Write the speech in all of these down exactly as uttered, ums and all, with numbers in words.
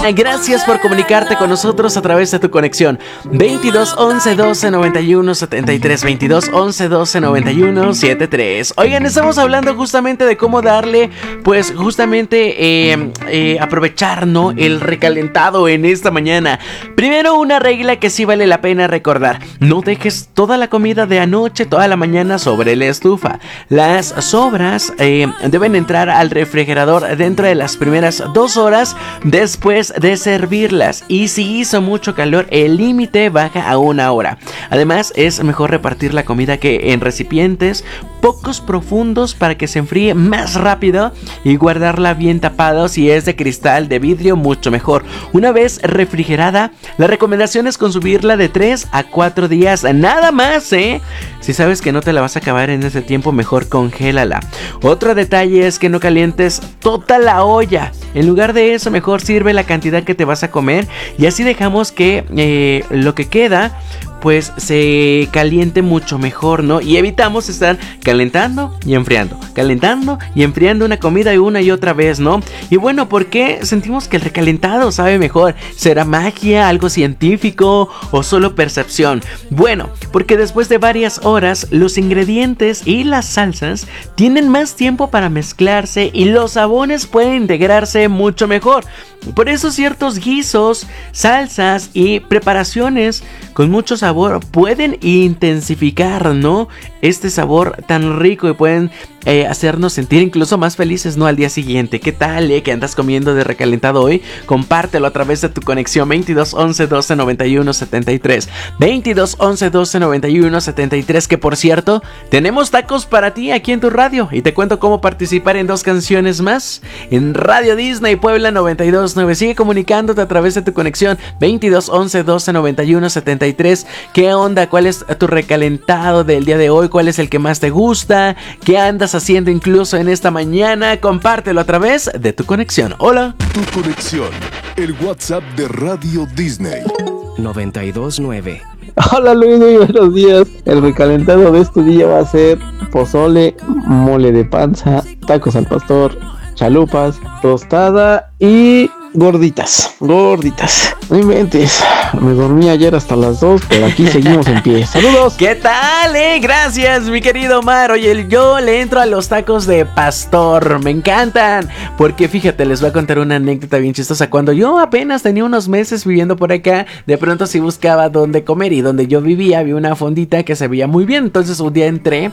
Gracias por comunicarte con nosotros a través de tu conexión. veintidós once doce noventa y uno setenta y tres, veintidós once doce noventa y uno setenta y tres. Oigan, estamos hablando justamente de cómo darle, pues justamente eh, eh, aprovechar, ¿no?, el recalentado en esta mañana. Primero, una regla que sí vale la pena recordar: no dejes toda la comida de anoche, toda la mañana sobre la estufa. Las sobras eh, deben entrar al refrigerador dentro de las primeras dos horas después de servirlas, y si hizo mucho calor, el límite baja a una hora. Además, es mejor repartir la comida que en recipientes pocos profundos para que se enfríe más rápido, y guardarla bien tapado. Si es de cristal, de vidrio, mucho mejor. Una vez refrigerada, la recomendación es consumirla de tres a cuatro días, nada más, ¿eh? Si sabes que no te la vas a acabar en ese tiempo, mejor congélala. Otro detalle es que no calientes toda la olla. En lugar de eso, mejor sirve la cantidad que te vas a comer, y así dejamos que eh, lo que queda pues se caliente mucho mejor, ¿no? Y evitamos estar calentando y enfriando, calentando y enfriando una comida y una y otra vez, ¿no? Y bueno, ¿por qué sentimos que el recalentado sabe mejor? ¿Será magia, algo científico o solo percepción? Bueno, porque después de varias horas los ingredientes y las salsas tienen más tiempo para mezclarse y los sabores pueden integrarse mucho mejor. Por eso ciertos guisos, salsas y preparaciones con mucho sabor pueden intensificar, ¿no?, este sabor tan rico, y pueden eh, hacernos sentir incluso más felices, ¿no?, al día siguiente. ¿Qué tal, eh? ¿Qué andas comiendo de recalentado hoy? Compártelo a través de tu conexión veintidós once doce noventa y uno setenta y tres, veintidós once doce noventa y uno setenta y tres, que por cierto, tenemos tacos para ti aquí en tu radio, y te cuento cómo participar en dos canciones más en Radio Disney Puebla noventa y dos punto nueve. Sigue comunicándote a través de tu conexión veintidós once doce noventa y uno setenta y tres. ¿Qué onda? ¿Cuál es tu recalentado del día de hoy? ¿Cuál es el que más te gusta? ¿Qué andas haciendo incluso en esta mañana? Compártelo a través de tu conexión. Hola. Tu conexión, el WhatsApp de Radio Disney. noventa y dos punto nueve. Hola Luis, muy buenos días. El recalentado de este día va a ser pozole, mole de panza, tacos al pastor, chalupas, tostada y gorditas, gorditas. No inventes, me dormí ayer hasta las dos, pero aquí seguimos en pie. ¡Saludos! ¿Qué tal, eh? Gracias, mi querido Omar. Oye, yo le entro a los tacos de pastor, me encantan. Porque fíjate, les voy a contar una anécdota bien chistosa. Cuando yo apenas tenía unos meses viviendo por acá, de pronto sí buscaba dónde comer, y donde yo vivía había una fondita que se veía muy bien. Entonces un día entré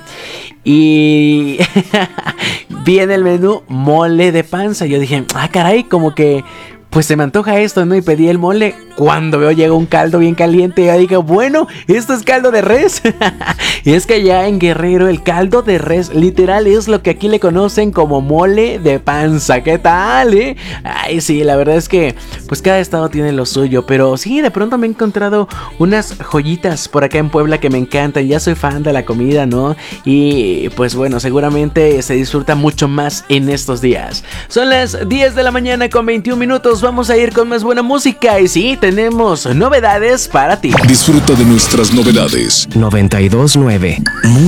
y vi en el menú mole de panza. Yo dije, ah, caray, como que pues se me antoja esto, ¿no? Y pedí el mole. Cuando veo llega un caldo bien caliente, ya dije, bueno, esto es caldo de res. Y es que ya en Guerrero el caldo de res literal es lo que aquí le conocen como mole de panza. ¿Qué tal, eh? Ay, sí, la verdad es que pues cada estado tiene lo suyo. Pero sí, de pronto me he encontrado unas joyitas por acá en Puebla que me encantan. Ya soy fan de la comida, ¿no? Y pues bueno, seguramente se disfruta mucho más en estos días. Son las diez de la mañana con veintiún minutos. Vamos a ir con más buena música. Y sí, tenemos novedades para ti. Disfruta de nuestras novedades. noventa y dos punto nueve.